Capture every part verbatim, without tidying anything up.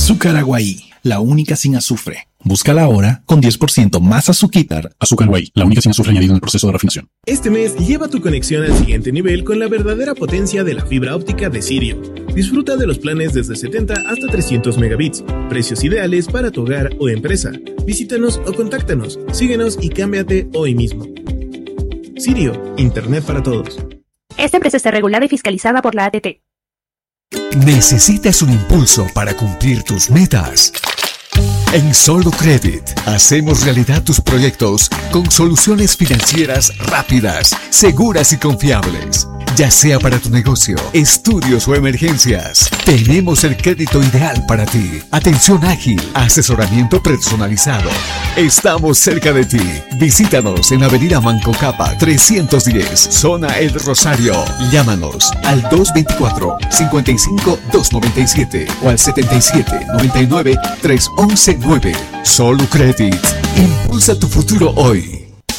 Azúcar Aguaí, la única sin azufre. Búscala ahora con diez por ciento más azúcar. Azúcar Aguaí, la única sin azufre añadido en el proceso de refinación. Este mes lleva tu conexión al siguiente nivel con la verdadera potencia de la fibra óptica de Sirio. Disfruta de los planes desde setenta hasta trescientos megabits. Precios ideales para tu hogar o empresa. Visítanos o contáctanos. Síguenos y cámbiate hoy mismo. Sirio, Internet para todos. Esta empresa está regulada y fiscalizada por la A T T. ¿Necesitas un impulso para cumplir tus metas? En Solo Credit hacemos realidad tus proyectos con soluciones financieras rápidas, seguras y confiables. Ya sea para tu negocio, estudios o emergencias, tenemos el crédito ideal para ti. Atención ágil, asesoramiento personalizado. Estamos cerca de ti. Visítanos en Avenida Manco Cápac trescientos diez, Zona El Rosario. Llámanos al dos dos cuatro, cinco cinco, dos nueve siete o al setenta y siete, noventa y nueve, tres once nueve. Solo Credit. Impulsa tu futuro hoy.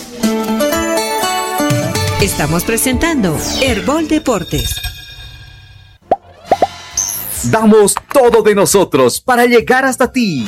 Estamos presentando Herbol Deportes. Damos todo de nosotros para llegar hasta ti.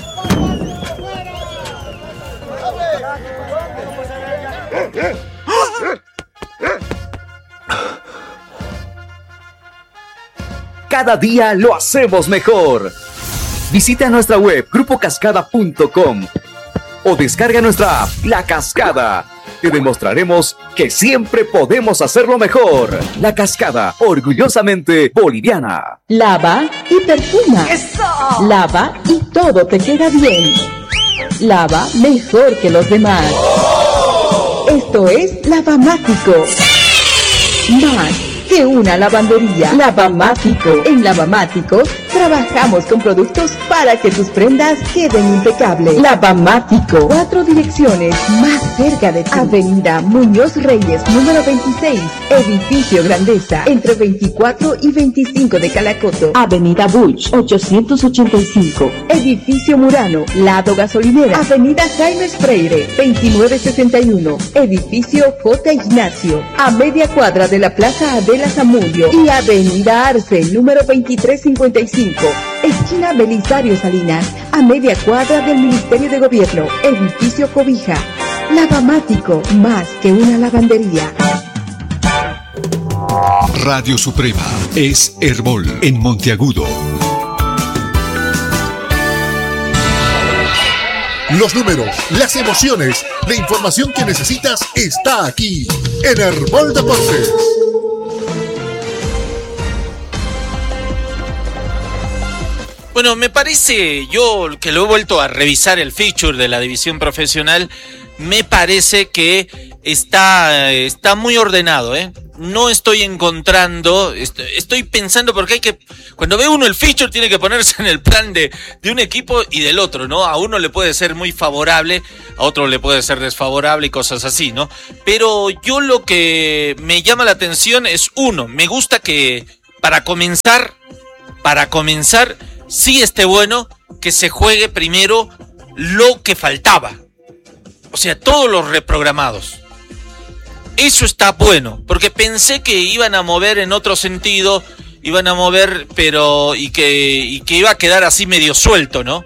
Cada día lo hacemos mejor. Visita nuestra web grupo cascada punto com o descarga nuestra app La Cascada. Te demostraremos que siempre podemos hacerlo mejor. La Cascada, orgullosamente boliviana. Lava y perfuma. ¡Eso! Lava y todo te queda bien. Lava mejor que los demás. ¡Oh! Esto es Lavamático. Más que una lavandería. Lavamático. En Lavamático trabajamos con productos para que tus prendas queden impecables. Lavamático. Cuatro direcciones más cerca de ti. Avenida Muñoz Reyes, número veintiséis. Edificio Grandeza, entre veinticuatro y veinticinco de Calacoto. Avenida Buch, ochocientos ochenta y cinco. Edificio Murano, lado gasolinera. Avenida Jaime Freire, veintinueve sesenta y uno. Edificio J. Ignacio, a media cuadra de la Plaza Adela Zamudio. Y Avenida Arce, número veintitrés cincuenta y cinco. Esquina Belisario Salinas, a media cuadra del Ministerio de Gobierno. Edificio Cobija. Lavamático, más que una lavandería. Radio Suprema es Herbol en Monteagudo. Los números, las emociones, la información que necesitas está aquí en Herbol Deportes. Bueno, me parece, yo que lo he vuelto a revisar el feature de la división profesional, me parece que está, está muy ordenado, ¿eh? No estoy encontrando, estoy, estoy pensando porque hay que, cuando ve uno el feature tiene que ponerse en el plan de, de un equipo y del otro, ¿no? A uno le puede ser muy favorable, a otro le puede ser desfavorable y cosas así, ¿no? Pero yo lo que me llama la atención es uno, me gusta que para comenzar, para comenzar, sí esté bueno que se juegue primero lo que faltaba. O sea, todos los reprogramados. Eso está bueno, porque pensé que iban a mover en otro sentido, iban a mover, pero y que, y que iba a quedar así medio suelto, ¿no?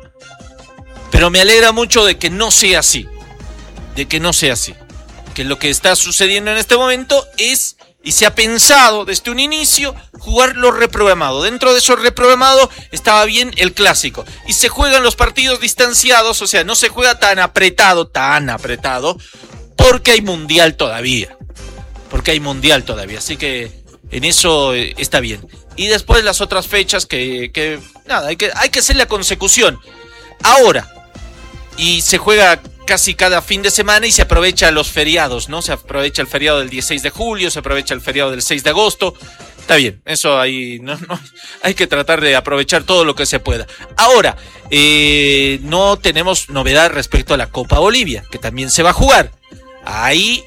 Pero me alegra mucho de que no sea así, de que no sea así. Que lo que está sucediendo en este momento es, y se ha pensado desde un inicio, jugar lo reprogramado. Dentro de eso reprogramado estaba bien el clásico. Y se juegan los partidos distanciados, o sea, no se juega tan apretado, tan apretado, porque hay mundial todavía. Porque hay mundial todavía, así que en eso está bien. Y después las otras fechas que, que nada, hay que, hay que hacer la consecución. Ahora, y se juega casi cada fin de semana y se aprovecha los feriados, ¿no? Se aprovecha el feriado del dieciséis de julio, se aprovecha el feriado del seis de agosto. Está bien, eso ahí no, no, hay que tratar de aprovechar todo lo que se pueda. Ahora, eh, no tenemos novedad respecto a la Copa Bolivia, que también se va a jugar. Ahí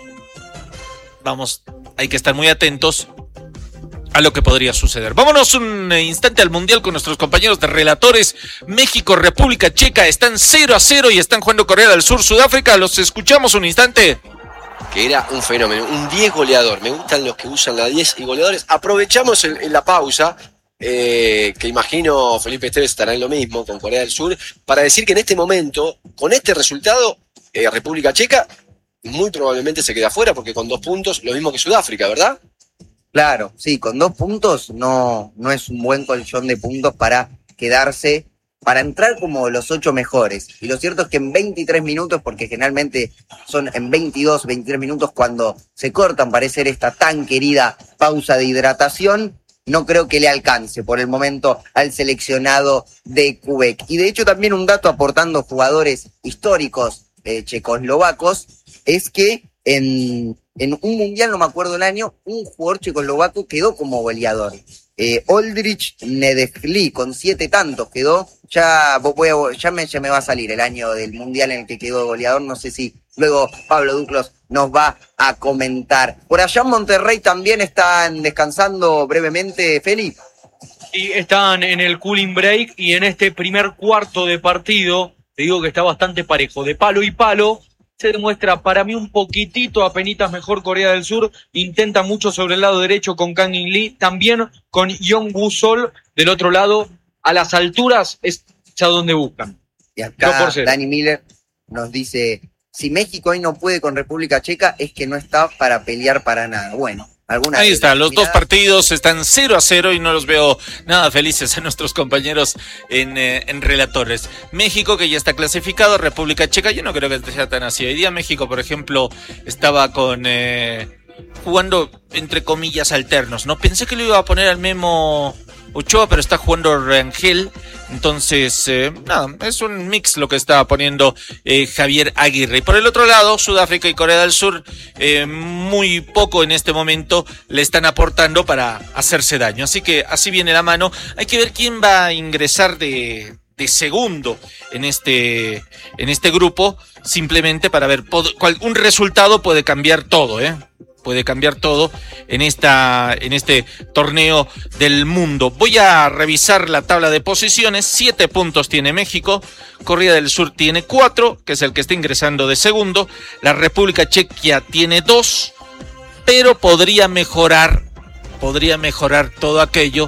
vamos, hay que estar muy atentos a lo que podría suceder. Vámonos un instante al Mundial con nuestros compañeros de relatores. México, República Checa están cero a cero y están jugando Corea del Sur, Sudáfrica. Los escuchamos un instante. Que era un fenómeno, un diez goleador. Me gustan los que usan la diez y goleadores. Aprovechamos el, en la pausa eh, que imagino Felipe Esteves estará en lo mismo con Corea del Sur, para decir que en este momento, con este resultado, eh, República Checa muy probablemente se queda afuera, porque con dos puntos, lo mismo que Sudáfrica, ¿verdad? Claro, sí, con dos puntos no, no es un buen colchón de puntos para quedarse, para entrar como los ocho mejores. Y lo cierto es que en veintitrés minutos, porque generalmente son en veintidós, veintitrés minutos cuando se cortan, parece ser esta tan querida pausa de hidratación, no creo que le alcance por el momento al seleccionado de Quebec. Y de hecho también un dato aportando jugadores históricos eh, checoslovacos es que en, en un mundial, no me acuerdo el año, un jugador checoslovaco quedó como goleador. Eh, Oldrich Nedevli con siete tantos quedó. Ya, voy a, ya, me, ya me va a salir el año del mundial en el que quedó goleador. No sé si luego Pablo Duclos nos va a comentar. Por allá en Monterrey también están descansando brevemente, Feli. Y están en el cooling break y en este primer cuarto de partido, te digo que está bastante parejo, de palo y palo. Se demuestra para mí un poquitito apenitas mejor Corea del Sur, intenta mucho sobre el lado derecho con Kang In Lee, también con Young Woo Sol del otro lado, a las alturas es a donde buscan. Y acá Dani Miller nos dice, si México hoy no puede con República Checa es que no está para pelear para nada. Bueno, ahí está, los dos partidos están cero a cero y no los veo nada felices a nuestros compañeros en, eh, en relatores. México, que ya está clasificado, República Checa, yo no creo que sea tan así. Hoy día México, por ejemplo, estaba con eh, jugando entre comillas alternos, ¿no? Pensé que lo iba a poner al Memo Ochoa, pero está jugando Rangel. Entonces, eh, nada, es un mix lo que está poniendo eh, Javier Aguirre. Y por el otro lado, Sudáfrica y Corea del Sur, eh, muy poco en este momento le están aportando para hacerse daño. Así que así viene la mano. Hay que ver quién va a ingresar de, de segundo en este, en este grupo, simplemente para ver, pod- cuál, un resultado puede cambiar todo, ¿eh? Puede cambiar todo en esta en este torneo del mundo. Voy a revisar la tabla de posiciones. Siete puntos tiene México. Corea del Sur tiene cuatro, que es el que está ingresando de segundo. La República Checa tiene dos, pero podría mejorar, podría mejorar todo aquello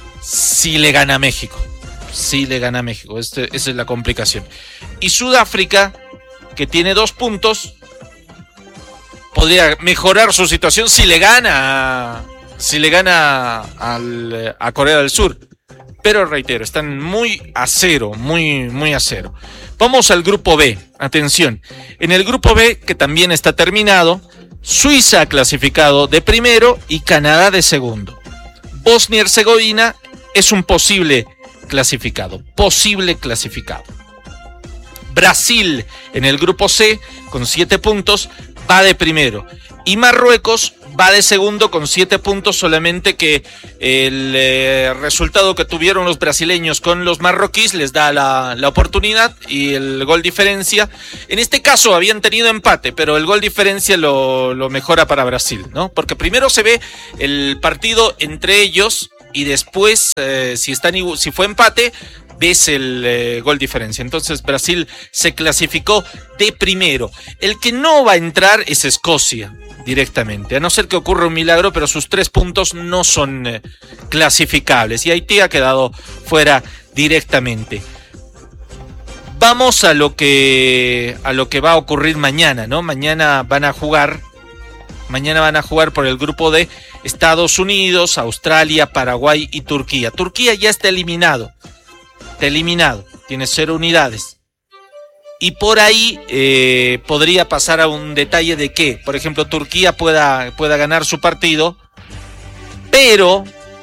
si le gana a México. Si le gana a México. Este, esa es la complicación. Y Sudáfrica, que tiene dos puntos, podría mejorar su situación si le gana si le gana al, a Corea del Sur, pero reitero, están muy a cero, muy muy a cero. Vamos al grupo B, atención, en el grupo B, que también está terminado, Suiza ha clasificado de primero y Canadá de segundo. Bosnia y Herzegovina es un posible clasificado, posible clasificado. Brasil en el grupo C con siete puntos va de primero y Marruecos va de segundo con siete puntos, solamente que el eh, resultado que tuvieron los brasileños con los marroquíes les da la, la oportunidad y el gol diferencia. En este caso habían tenido empate, pero el gol diferencia lo, lo mejora para Brasil, ¿no? Porque primero se ve el partido entre ellos y después, eh, si están si fue empate, ves el eh, gol diferencia. Entonces Brasil se clasificó de primero. El que no va a entrar es Escocia directamente, a no ser que ocurra un milagro, pero sus tres puntos no son eh, clasificables y Haití ha quedado fuera directamente. Vamos a lo que a lo que va a ocurrir mañana, ¿no? Mañana van a jugar Mañana van a jugar por el grupo de Estados Unidos, Australia, Paraguay y Turquía. Turquía ya está eliminado. Está eliminado, tiene cero unidades. Y por ahí eh, podría pasar a un detalle de que, por ejemplo, Turquía pueda, pueda ganar su partido, pero,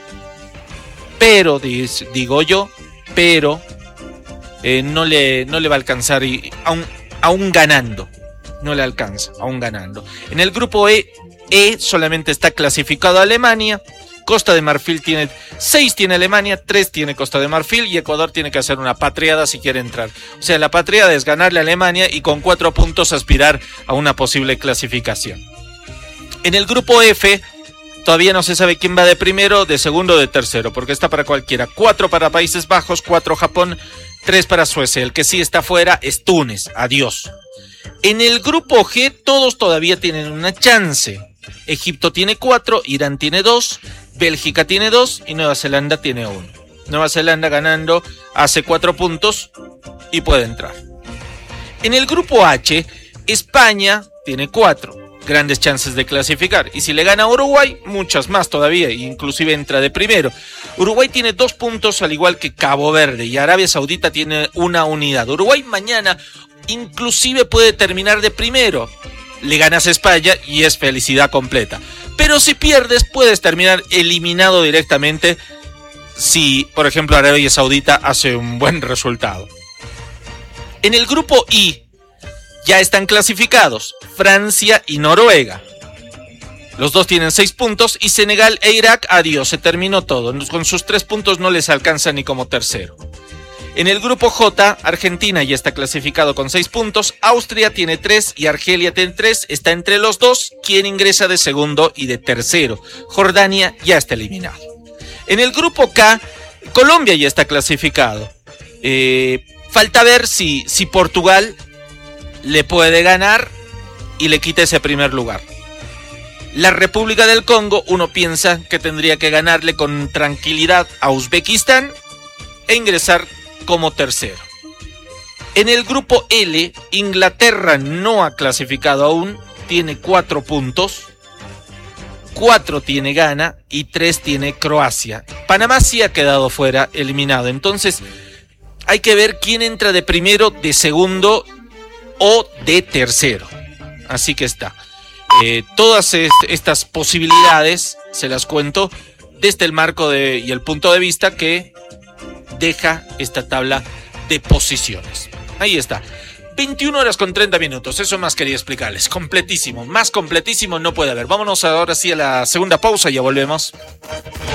pero, digo yo, pero eh, no, le, no le va a alcanzar, y, aún, aún ganando, no le alcanza, aún ganando. En el grupo E, E solamente está clasificado Alemania. Costa de Marfil tiene seis, tiene Alemania, tres tiene Costa de Marfil y Ecuador tiene que hacer una patriada si quiere entrar. O sea, la patriada es ganarle a Alemania y con cuatro puntos aspirar a una posible clasificación. En el grupo F todavía no se sabe quién va de primero, de segundo o de tercero, porque está para cualquiera. Cuatro para Países Bajos, cuatro Japón, tres para Suecia. El que sí está fuera es Túnez. Adiós. En el grupo G todos todavía tienen una chance. Egipto tiene cuatro, Irán tiene dos, Bélgica tiene dos y Nueva Zelanda tiene uno. Nueva Zelanda ganando hace cuatro puntos y puede entrar. En el grupo H, España tiene cuatro. Grandes chances de clasificar. Y si le gana a Uruguay, muchas más todavía, inclusive entra de primero. Uruguay tiene dos puntos al igual que Cabo Verde y Arabia Saudita tiene una unidad. Uruguay mañana inclusive puede terminar de primero. Le ganas a España y es felicidad completa. Pero si pierdes puedes terminar eliminado directamente si, por ejemplo, Arabia Saudita hace un buen resultado. En el grupo I ya están clasificados Francia y Noruega. Los dos tienen seis puntos y Senegal e Irak, adiós, se terminó todo. Con sus tres puntos no les alcanza ni como tercero. En el grupo J, Argentina ya está clasificado con seis puntos, Austria tiene tres y Argelia tiene tres, está entre los dos, quien ingresa de segundo y de tercero. Jordania ya está eliminado. En el grupo K, Colombia ya está clasificado. Eh, falta ver si, si Portugal le puede ganar y le quita ese primer lugar. La República del Congo, uno piensa que tendría que ganarle con tranquilidad a Uzbekistán e ingresar como tercero. En el grupo L, Inglaterra no ha clasificado aún, tiene cuatro puntos, cuatro tiene Ghana y tres tiene Croacia. Panamá sí ha quedado fuera, eliminado. Entonces hay que ver quién entra de primero, de segundo o de tercero. Así que está. Eh, todas es, estas posibilidades se las cuento desde el marco de, y el punto de vista que deja esta tabla de posiciones. Ahí está. veintiuna horas con treinta minutos. Eso más quería explicarles. Completísimo. Más completísimo no puede haber. Vámonos ahora sí a la segunda pausa y ya volvemos.